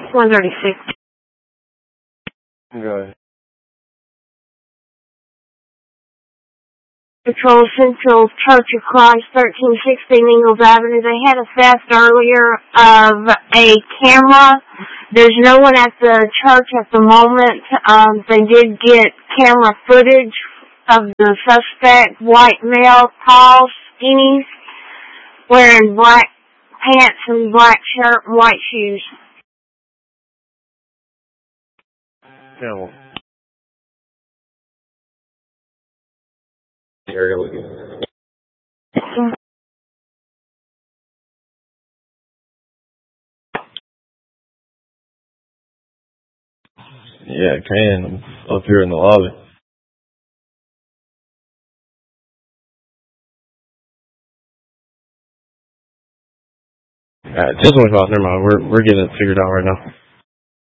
136. Go ahead. Patrol Central Church of Christ, 1316 Ingalls Avenue. They had a theft earlier of a camera. There's no one at the church at the moment. They did get camera footage of the suspect, white male, tall, skinny, wearing black pants and black shirt and white shoes. Yeah, well. Yeah, it can. I'm up here in the lobby. Just 1 o'clock. Never mind. We're getting it figured out right now.